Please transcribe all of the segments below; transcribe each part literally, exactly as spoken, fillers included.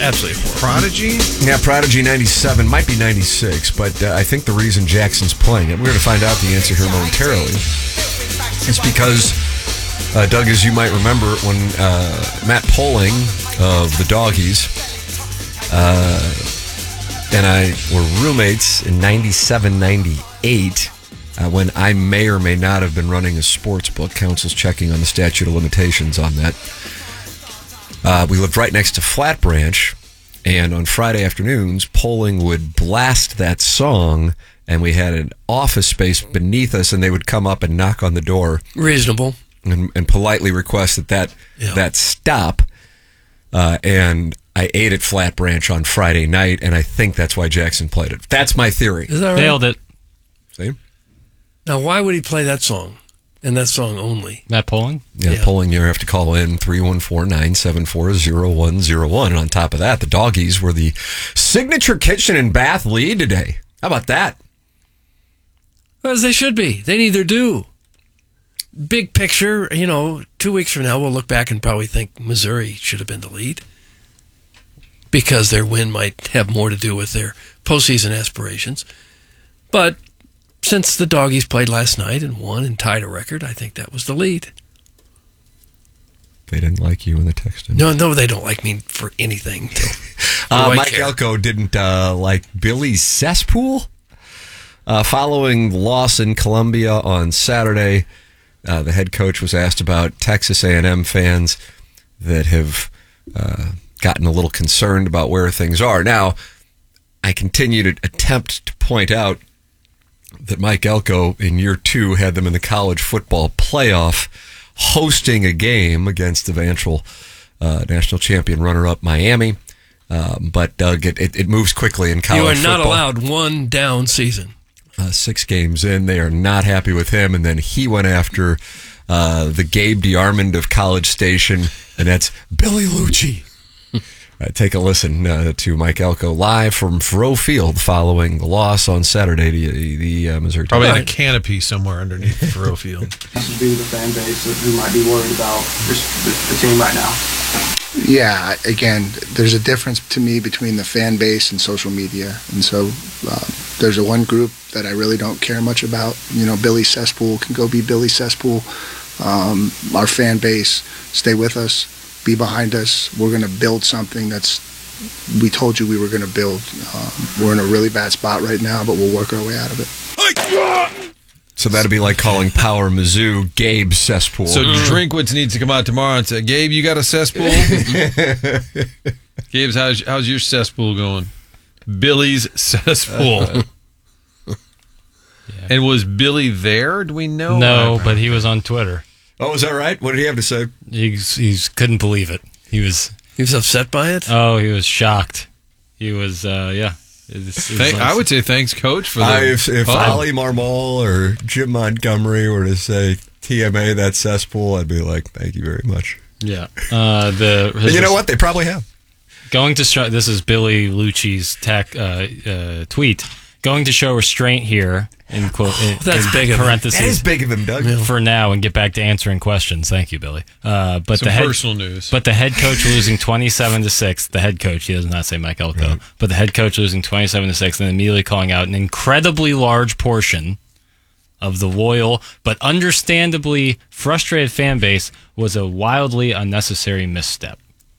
absolutely horrible. Prodigy? Yeah, Prodigy ninety-seven, might be ninety-six, but uh, I think the reason Jackson's playing it, we're going to find out the answer here momentarily, is because, uh, Doug, as you might remember, when uh, Matt Poling of the Doggies uh, and I were roommates in ninety-seven ninety-eight, uh, when I may or may not have been running a sports book, counsel's checking on the statute of limitations on that. Uh, we lived right next to Flat Branch, and on Friday afternoons, Poling would blast that song, and we had an office space beneath us, and they would come up and knock on the door. Reasonable. And, and politely request that that, yeah. that stop. Uh, and I ate at Flat Branch on Friday night, and I think that's why Jackson played it. That's my theory. Is that right? Nailed it. See? Now, why would he play that song? And that song only. Matt Poling? Yeah, yeah. Poling, you have to call in three one four, nine seven four, zero one zero one. And on top of that, the Doggies were the signature kitchen and bath lead today. How about that? As they should be. They neither do. Big picture, you know, two weeks from now, we'll look back and probably think Missouri should have been the lead because their win might have more to do with their postseason aspirations. But since the Doggies played last night and won and tied a record, I think that was the lead. They didn't like you in the text. No, no, they don't like me for anything. uh, Mike care. Elko didn't uh, like Billy's cesspool. Uh, following the loss in Columbia on Saturday, uh, the head coach was asked about Texas A and M fans that have uh, gotten a little concerned about where things are. Now, I continue to attempt to point out that Mike Elko in year two had them in the college football playoff hosting a game against the eventual uh, national champion runner-up Miami. Um, but, Doug, it, it, it moves quickly in college football. You are not allowed one down season. Uh, six games in, they are not happy with him, and then he went after uh, the Gabe DeArmond of College Station, and that's Billy Lucci. Uh, take a listen uh, to Mike Elko live from Faurot Field following the loss on Saturday to the, the uh, Missouri. Probably in a canopy somewhere underneath Faurot Field. This would be the fan base who might be worried about this, the, the team right now. Yeah, again, there's a difference to me between the fan base and social media. And so uh, there's a one group that I really don't care much about. You know, Billy Cesspool can go be Billy Cesspool. Um, our fan base, stay with us. Be behind us. We're going to build something that's we told you we were going to build. Um, we're in a really bad spot right now, but we'll work our way out of it. So that'd be like calling Power Mizzou Gabe Cesspool. So Drinkwitz needs to come out tomorrow and say, Gabe, you got a cesspool? Gabe's, how's, how's your cesspool going? Billy's cesspool. Uh, yeah. And was Billy there? Do we know? No, but he was on Twitter. Oh, is that right? What did he have to say? He he couldn't believe it. He was he was upset by it. Oh, he was shocked. He was, uh, yeah. It's, it's Thank, nice. I would say thanks, Coach, for the. Uh, if if oh. Ollie Marmol or Jim Montgomery were to say T M A that cesspool, I'd be like, thank you very much. Yeah. Uh, the his, you know what? They probably have. Going to show. This is Billy Lucci's tech, uh, uh, tweet. Going to show restraint here. In quote, in, That's in big of parentheses. That is big of him, Doug. For now, and get back to answering questions. Thank you, Billy. Uh, but Some the head, personal news. But the head coach losing twenty-seven to six. The head coach, he does not say Mike Elko, right. But the head coach losing twenty-seven to six, and immediately calling out an incredibly large portion of the loyal but understandably frustrated fan base was a wildly unnecessary misstep.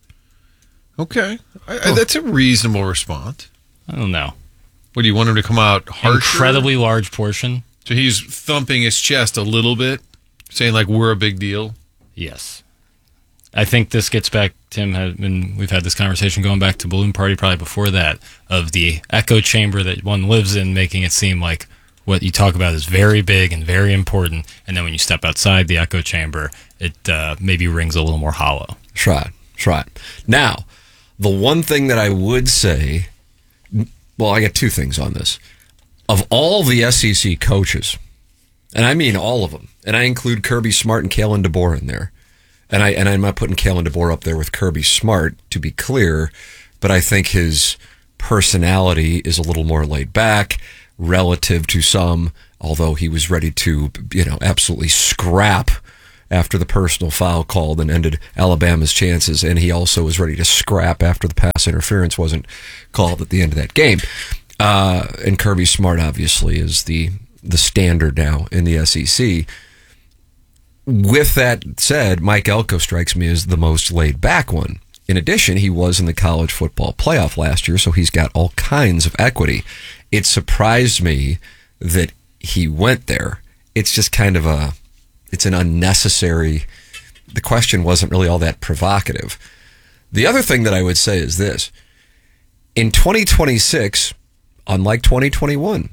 Okay, I, I, that's a reasonable response. I don't know. What, do you want him to come out harsher? Incredibly large portion. So he's thumping his chest a little bit, saying like we're a big deal? Yes. I think this gets back, Tim, had been, we've had this conversation going back to Balloon Party probably before that, of the echo chamber that one lives in, making it seem like what you talk about is very big and very important, and then when you step outside the echo chamber, it uh, maybe rings a little more hollow. That's right. That's right. Now, the one thing that I would say... Well, I got two things on this. Of all the S E C coaches, and I mean all of them, and I include Kirby Smart and Kalen DeBoer in there, and, I, and I'm not putting Kalen DeBoer up there with Kirby Smart, to be clear, but I think his personality is a little more laid back relative to some, although he was ready to, you know, absolutely scrap after the personal foul called and ended Alabama's chances, and he also was ready to scrap after the pass interference wasn't called at the end of that game. Uh, and Kirby Smart, obviously, is the the standard now in the S E C. With that said, Mike Elko strikes me as the most laid-back one. In addition, he was in the college football playoff last year, so he's got all kinds of equity. It surprised me that he went there. It's just kind of a, it's an unnecessary, the question wasn't really all that provocative. The other thing that I would say is this. In twenty twenty-six, unlike twenty twenty-one,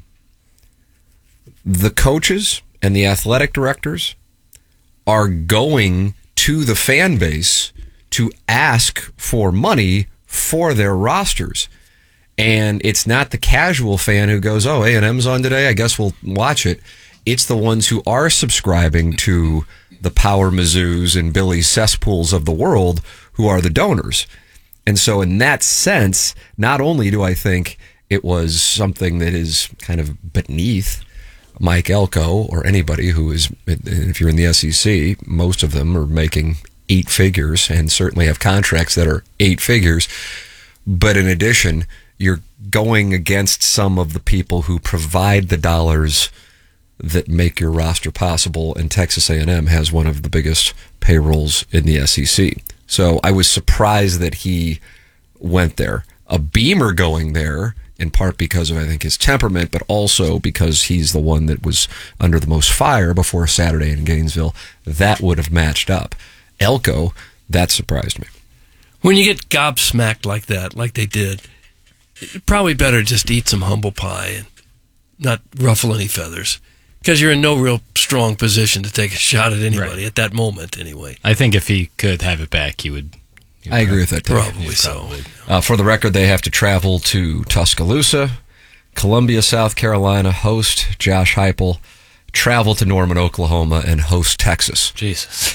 the coaches and the athletic directors are going to the fan base to ask for money for their rosters. And it's not the casual fan who goes, oh, A and M's on today, I guess we'll watch it. It's the ones who are subscribing to the Power Mizzous and Billy Cesspools of the world who are the donors. And so in that sense, not only do I think it was something that is kind of beneath Mike Elko or anybody who is, if you're in the S E C, most of them are making eight figures and certainly have contracts that are eight figures. But in addition, you're going against some of the people who provide the dollars that make your roster possible, and Texas A and M has one of the biggest payrolls in the S E C. So I was surprised that he went there. A Beamer going there, in part because of, I think, his temperament, but also because he's the one that was under the most fire before Saturday in Gainesville, that would have matched up. Elko, that surprised me. When you get gobsmacked like that, like they did, it's probably better just eat some humble pie and not ruffle any feathers, because you're in no real strong position to take a shot at anybody Right. at that moment anyway. I think if he could have it back, he would. He would I agree with that, too. Probably so. Uh, for the record, they have to travel to Tuscaloosa, Columbia, South Carolina, host Josh Heupel, travel to Norman, Oklahoma, and host Texas. Jesus.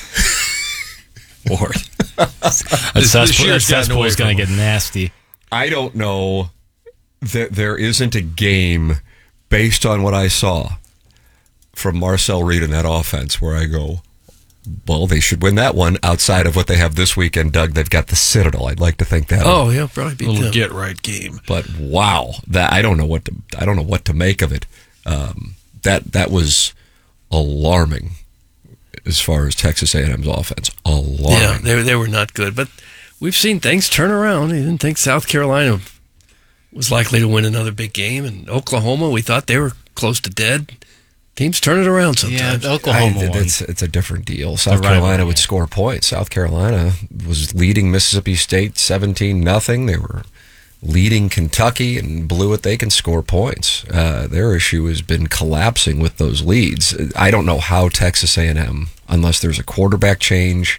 Lord. A This- this cesspool, year's a gotten away cesspool's going from to get nasty. I don't know that there isn't a game based on what I saw from Marcel Reed in that offense where I go, well, they should win that one outside of what they have this weekend, Doug. They've got the Citadel. I'd like to think that. Oh, yeah, probably beat Little them. get right game. But wow, that I don't know what to I don't know what to make of it. Um, that that was alarming as far as Texas A and M's offense. Alarming. Yeah, they, they were not good. But we've seen things turn around. I didn't think South Carolina was likely to win another big game. And Oklahoma, we thought they were close to dead. Teams turn it around sometimes. Yeah, Oklahoma I, won. it's, it's a different deal. South rivalry, Carolina would yeah. score points. South Carolina was leading Mississippi State seventeen nothing. They were leading Kentucky and blew it. They can score points. Uh, their issue has been collapsing with those leads. I don't know how Texas A and M, unless there's a quarterback change,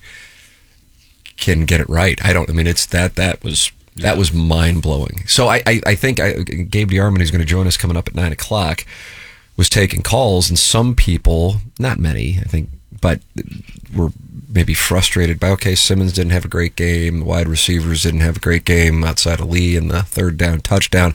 can get it right. I don't. I mean, it's that that was that was mind blowing. So I I, I think I, Gabe DeArmond, who's going to join us coming up at nine o'clock, was taking calls, and some people, not many, I think, but were maybe frustrated by, okay, Simmons didn't have a great game, the wide receivers didn't have a great game outside of Lee in the third down touchdown.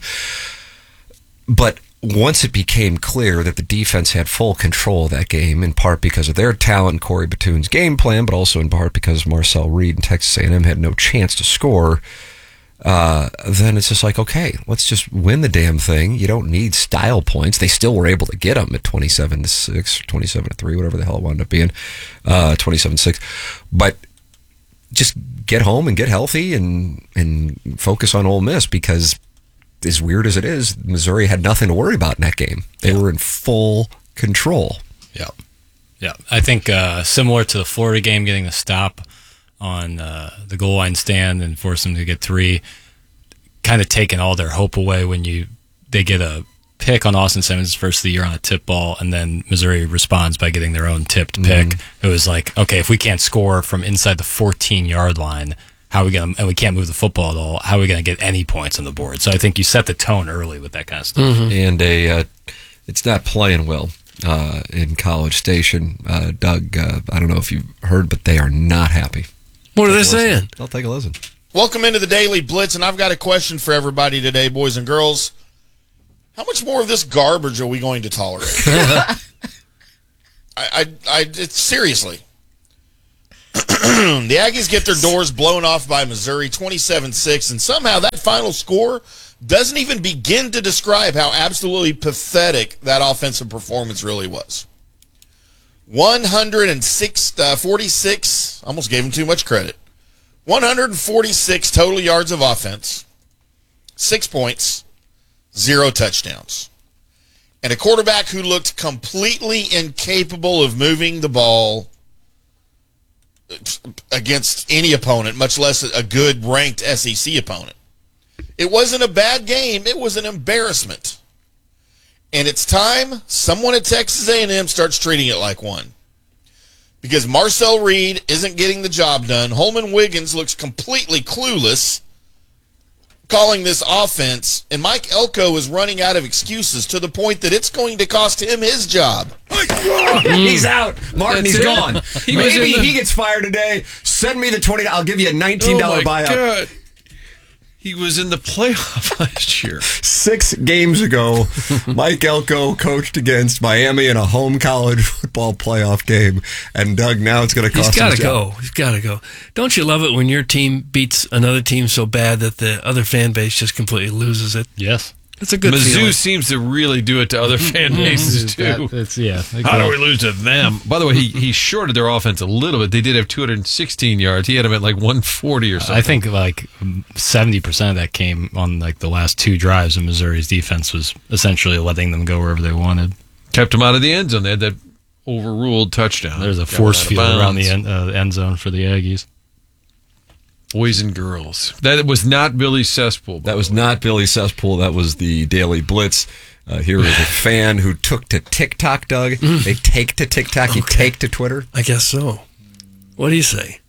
But once it became clear that the defense had full control of that game, in part because of their talent, Corey Batoon's game plan, but also in part because Marcel Reed and Texas A and M had no chance to score, Uh, then it's just like, okay, let's just win the damn thing. You don't need style points. They still were able to get them at twenty-seven to six, twenty-seven to three, whatever the hell it wound up being, uh, twenty-seven to six. But just get home and get healthy and and focus on Ole Miss, because as weird as it is, Missouri had nothing to worry about in that game. They Yeah. were in full control. Yeah. Yeah. I think uh, similar to the Florida game, getting the stop on uh, the goal line stand and force them to get three, kind of taking all their hope away when you they get a pick on Austin Simmons' first of the year on a tip ball, and then Missouri responds by getting their own tipped pick. Mm-hmm. It was like, okay, if we can't score from inside the fourteen-yard line, how are we going to, and we can't move the football at all, how are we going to get any points on the board? So I think you set the tone early with that kind of stuff. Mm-hmm. And a uh, it's not playing well uh, in College Station. Uh, Doug, uh, I don't know if you've heard, but they are not happy. What are they Take a listen. saying? I'll take a listen. Welcome into the Daily Blitz, and I've got a question for everybody today, boys and girls. How much more of this garbage are we going to tolerate? I, I, I, it's seriously. the Aggies get their doors blown off by Missouri twenty-seven six, and somehow that final score doesn't even begin to describe how absolutely pathetic that offensive performance really was. one hundred forty-six, almost gave him too much credit, one hundred forty-six total yards of offense, six points, zero touchdowns. And a quarterback who looked completely incapable of moving the ball against any opponent, much less a good ranked S E C opponent. It wasn't a bad game. It was an embarrassment. And it's time someone at Texas A and M starts treating it like one. Because Marcel Reed isn't getting the job done. Holman Wiggins looks completely clueless calling this offense, and Mike Elko is running out of excuses to the point that it's going to cost him his job. He's out. Martin, That's he's it. gone. He was Maybe in the- he gets fired today. Send me the twenty. I'll give you a nineteen dollars Oh, my buyout. God. He was in the playoff last year. Six games ago, Mike Elko coached against Miami in a home college football playoff game. And, Doug, now it's going to He's cost him got his to job. go. He's got to go. Don't you love it when your team beats another team so bad that the other fan base just completely loses it? Yes. It's a good Mizzou feeling. seems to really do it to other fan bases, too. That- it's, yeah. How do we lose to them? By the way, he, he shorted their offense a little bit. They did have two hundred sixteen yards. He had them at like one forty or something. I think like seventy percent of that came on like the last two drives, and Missouri's defense was essentially letting them go wherever they wanted. kept them out of the end zone. They had that overruled touchdown. There's a Got force out of field around bounds. the end, uh, end zone for the Aggies. Boys and girls. That was not Billy Cesspool. by That was the way. not Billy Cesspool. That was the Daily Blitz. Uh, here is a fan who took to TikTok, Doug. They take to TikTok. You take to Twitter. I guess so. What do you say?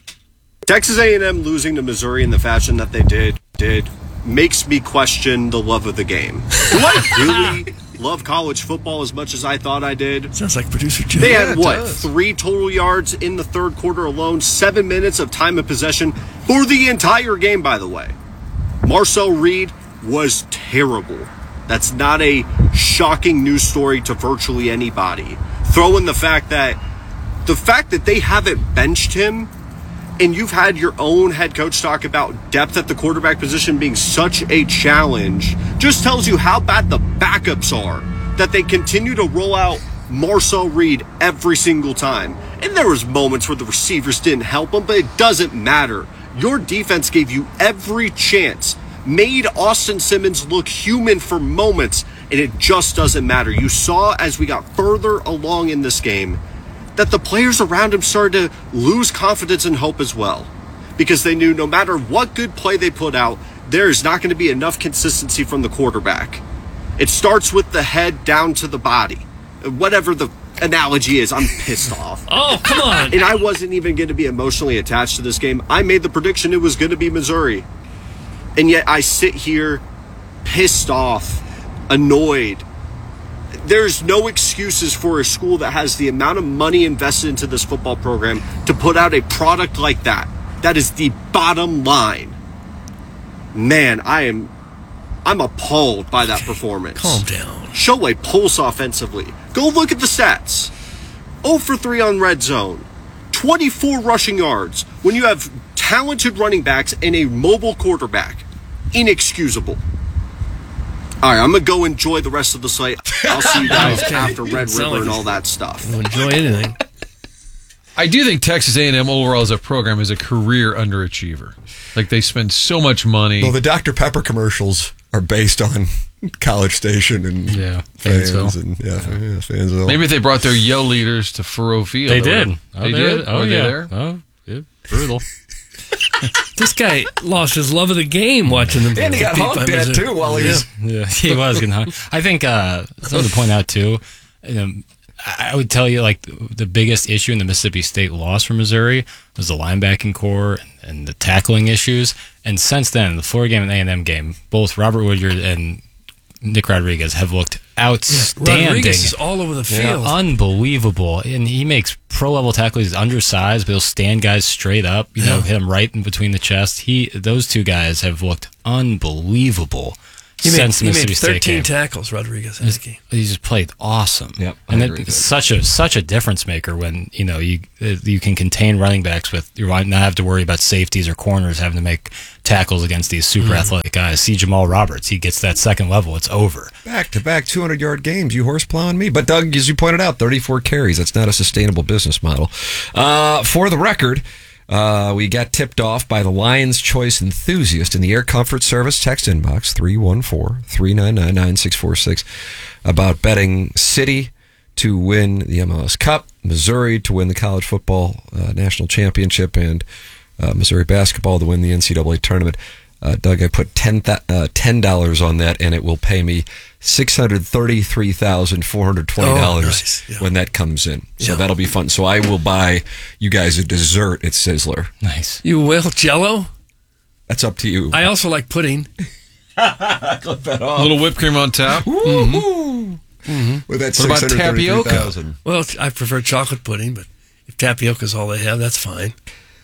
Texas A and M losing to Missouri in the fashion that they did did makes me question the love of the game. Do I really love college football as much as I thought I did? Sounds like producer Jim. They Yeah, had it what does. three total yards in the third quarter alone, seven minutes of time of possession for the entire game. By the way, Marcel Reed was terrible. That's not a shocking news story to virtually anybody. Throw in the fact that the fact that they haven't benched him, and you've had your own head coach talk about depth at the quarterback position being such a challenge, just tells you how bad the backups are, that they continue to roll out Marcel Reed every single time. And there was moments where the receivers didn't help him, but it doesn't matter. Your defense gave you every chance, made Austin Simmons look human for moments, and it just doesn't matter. You saw as we got further along in this game that the players around him started to lose confidence and hope as well, because they knew no matter what good play they put out, there is not going to be enough consistency from the quarterback. It starts with the head down to the body. Whatever the analogy is, I'm pissed off. Oh, come on. And I wasn't even going to be emotionally attached to this game. I made the prediction it was going to be Missouri. And yet I sit here pissed off, annoyed. There's no excuses for a school that has the amount of money invested into this football program to put out a product like that. That is the bottom line. Man, I am I'm appalled by that performance. Calm down. Show a pulse offensively. Go look at the stats. zero for three on red zone. twenty-four rushing yards when you have talented running backs and a mobile quarterback. Inexcusable. All right, I'm going to go enjoy the rest of the slate. I'll see you guys Okay. after Red Sound River like and a- all that stuff. You'll enjoy anything. I do think Texas A and M overall as a program is a career underachiever. Like they spend so much money. Well, the Doctor Pepper commercials are based on College Station and Yeah, fans Fansville. and yeah, yeah, Fansville. Maybe if they brought their yell leaders to Furrow Field. They or- did. They did. Oh, Were they yeah. there? Oh, yeah. Brutal. This guy lost his love of the game watching them. And he got beat by honked at Missouri. too while he was. Yeah, he was getting hung. I think uh, something to point out too. You know, I I would tell you like the biggest issue in the Mississippi State loss for Missouri was the linebacking core and the tackling issues. And since then, the Florida game and A and M game, both Robert Woodyard and Nick Rodriguez have looked outstanding. Rodriguez is all over the field. Unbelievable. And he makes pro level tackles. He's undersized, but he'll stand guys straight up, you know, hit him right in between the chest. He those two guys have looked unbelievable. He made, since the he Mississippi made State thirteen game. tackles, Rodriguez. in He's- that game. He just played awesome. Yep, I and agree it, with it's that. such a such a difference maker when you know you you can contain running backs with you not have to worry about safeties or corners having to make tackles against these super Mm-hmm. athletic guys. See Jamal Roberts, he gets that second level, it's over. Back to back two hundred yard games. You horse plowing me. But Doug, as you pointed out, thirty-four carries. That's not a sustainable business model. Uh, for the record, uh, we got tipped off by the Lion's Choice enthusiast in the Air Comfort Service text inbox three one four, three nine nine, nine six four six about betting City to win the M L S Cup, Missouri to win the college football uh, national championship, and uh, Missouri basketball to win the N C double A tournament. Uh, Doug, I put ten dollars on that, and it will pay me six hundred thirty-three thousand four hundred twenty dollars Oh, nice. Yeah. when that comes in. So Yeah. that'll be fun. So I will buy you guys a dessert at Sizzler. Nice. You will Jell-O? That's up to you. I also like pudding. A little whipped cream on top. Woo-hoo. With that What about six hundred thirty-three thousand dollars. Well, I prefer chocolate pudding, but if tapioca's all they have, that's fine.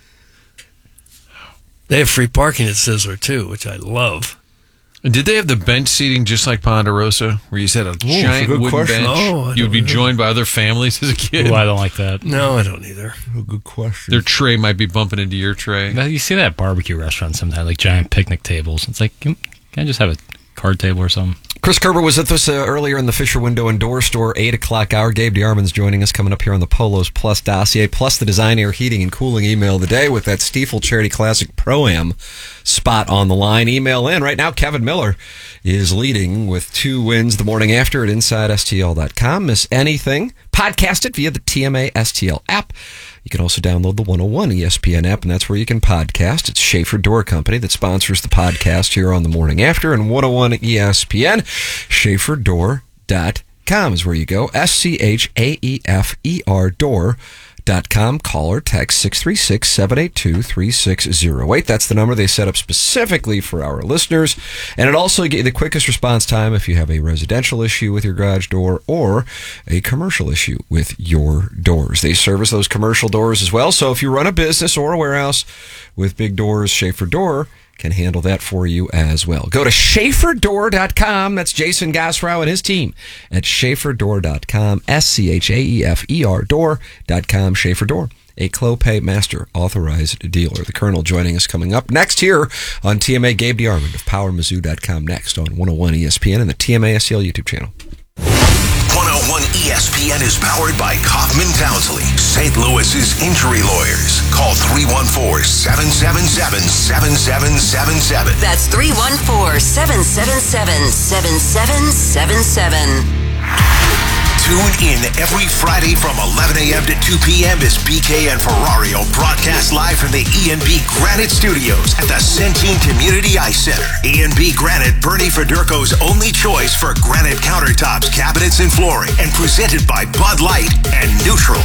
They have free parking at Sizzler, too, which I love. And did they have the bench seating just like Ponderosa, where you said a a giant good wooden question. bench? Oh, I you would be don't know. joined by other families as a kid. Ooh, I don't like that. No, I don't either. A good question. Their tray might be bumping into your tray. Now, you see that at barbecue restaurants sometimes, like giant picnic tables. It's like, can, can I just have a card table or something? Chris Kerber was with us uh, earlier in the Fisher Window and Door Store, eight o'clock hour. Gabe DeArmond's joining us coming up here on the Polos Plus dossier, plus the Design Air Heating and Cooling email of the day with that Stiefel Charity Classic Pro-Am spot on the line. Email in. Right now, Kevin Miller is leading with two wins the morning after at inside S T L dot com. Miss anything? Podcast it via the T M A S T L app. You can also download the one oh one E S P N app, and that's where you can podcast. It's Schaefer Door Company that sponsors the podcast here on the morning after, and one oh one E S P N. Schaefer Door dot com is where you go. S C H A E F E R door dot com. Call or text six three six, seven eight two, three six zero eight. That's the number they set up specifically for our listeners. And it also gives you the quickest response time if you have a residential issue with your garage door or a commercial issue with your doors. They service those commercial doors as well. So if you run a business or a warehouse with big doors, Schaefer Door can handle that for you as well. Go to Schaefer Door dot com. That's Jason Gosrow and his team at Schaefer Door dot com. S C H A E F E R door dot com. Schaefer Door, a Clopay Master authorized dealer. The Colonel joining us coming up next here on T M A. Gabe DeArmond of Power Mizzou dot com next on one oh one E S P N and the T M A S T L YouTube channel. one oh one E S P N is powered by Kaufman Townsley, Saint Louis's injury lawyers. Call three one four, seven seven seven, seven seven seven seven. That's three one four, seven seven seven, seven seven seven seven. Tune in every Friday from eleven a.m. to two p.m. as B K and Ferrario broadcast live from the E and B Granite Studios at the Centene Community Ice Center. E and B Granite, Bernie Federko's only choice for granite countertops, cabinets, and flooring, and presented by Bud Light and Neutral.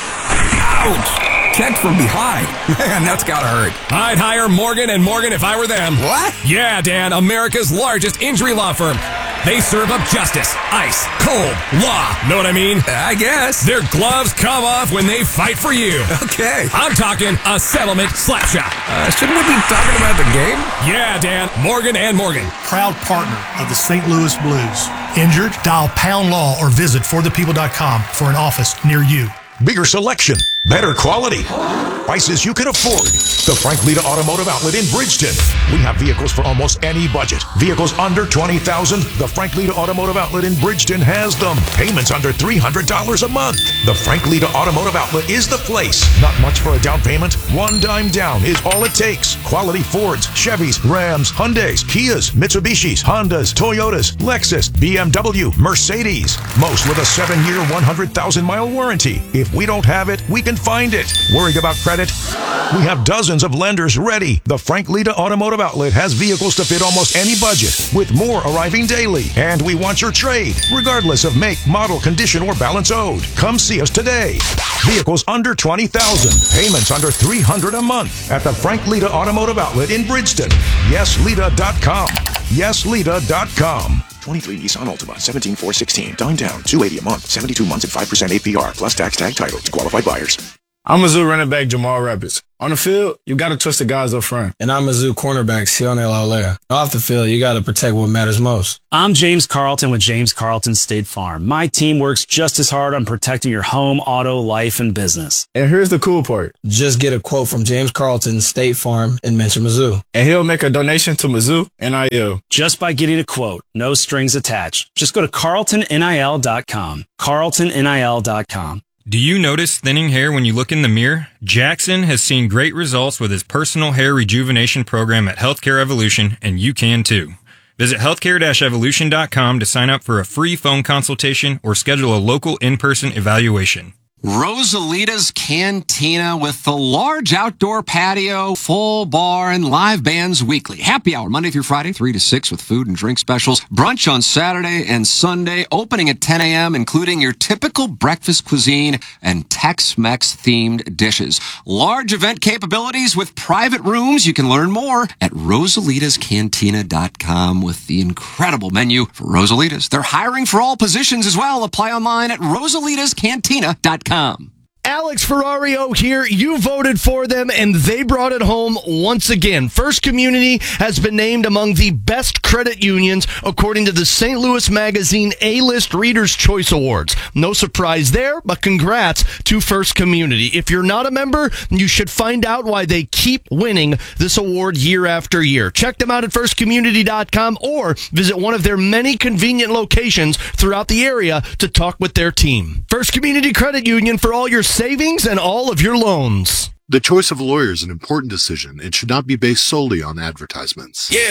Ouch! Checked from behind. Man, that's gotta hurt. I'd hire Morgan and Morgan if I were them. What? Yeah, Dan, America's largest injury law firm. They serve up justice, ice, cold, law. Know what I mean? I guess. Their gloves come off when they fight for you. Okay. I'm talking a settlement slap shot. Uh, shouldn't we be talking about the game? Yeah, Dan, Morgan and Morgan. Proud partner of the Saint Louis Blues. Injured? Dial Pound Law or visit for the people dot com for an office near you. Bigger selection, better quality, prices you can afford. The Frank Lita Automotive Outlet in Bridgeton. We have vehicles for almost any budget. Vehicles under twenty thousand dollars. The Frank Lita Automotive Outlet in Bridgeton has them. Payments under three hundred dollars a month. The Frank Lita Automotive Outlet is the place. Not much for a down payment. One dime down is all it takes. Quality Fords, Chevys, Rams, Hyundais, Kias, Mitsubishis, Hondas, Toyotas, Lexus, B M W, Mercedes. Most with a seven-year, one hundred thousand mile warranty. If we don't have it, we can find it. Worried about credit? We have dozens of lenders ready. The Frank Lita Automotive Outlet has vehicles to fit almost any budget, with more arriving daily. And we want your trade, regardless of make, model, condition, or balance owed. Come see us today. Vehicles under twenty thousand dollars. Payments under three hundred dollars a month at the Frank Lita Automotive Outlet in Bridgeton. yes lita dot com. yes lita dot com. twenty-three Nissan Altima, seventeen four sixteen. Dime down, two eighty a month, seventy-two months at five percent A P R, plus tax tag title to qualified buyers. I'm Mizzou running back Jamal Rabbits. On the field, you got to trust the guys up front. And I'm Mizzou cornerback Sione Laulea. Off the field, you got to protect what matters most. I'm James Carlton with James Carlton State Farm. My team works just as hard on protecting your home, auto, life, and business. And here's the cool part. Just get a quote from James Carlton State Farm and mention Mizzou. And he'll make a donation to Mizzou N I L. Just by getting a quote. No strings attached. Just go to carlton N I L dot com. carlton N I L dot com. Do you notice thinning hair when you look in the mirror? Jackson has seen great results with his personal hair rejuvenation program at Healthcare Evolution, and you can too. Visit healthcare evolution dot com to sign up for a free phone consultation or schedule a local in-person evaluation. Rosalita's Cantina with the large outdoor patio, full bar, and live bands weekly. Happy hour Monday through Friday, three to six with food and drink specials. Brunch on Saturday and Sunday, opening at ten a.m., including your typical breakfast cuisine and Tex-Mex themed dishes. Large event capabilities with private rooms. You can learn more at rosalitas cantina dot com with the incredible menu for Rosalitas. They're hiring for all positions as well. Apply online at rosalitas cantina dot com. Alex Ferrario here. You voted for them, and they brought it home once again. First Community has been named among the best credit unions according to the Saint Louis Magazine A-List Reader's Choice Awards. No surprise there, but congrats to First Community. If you're not a member, you should find out why they keep winning this award year after year. Check them out at first community dot com or visit one of their many convenient locations throughout the area to talk with their team. First Community Credit Union for all your savings and all of your loans. The choice of a lawyer is an important decision and should not be based solely on advertisements. Yeah.